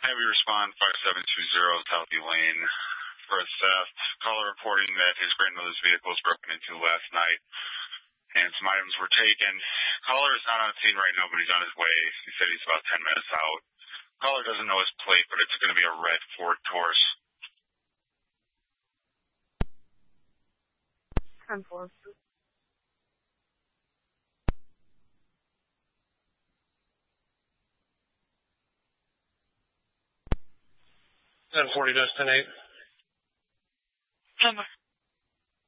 Heavy respond 5720 Southie Lane for a theft. Caller reporting that his grandmother's vehicle was broken into last night and some items were taken. Caller is not on scene right now, but he's on his way. He said he's about 10 minutes out. Caller doesn't know his plate, but it's going to be a red Ford Taurus. 10-4. 1040 to 10-8.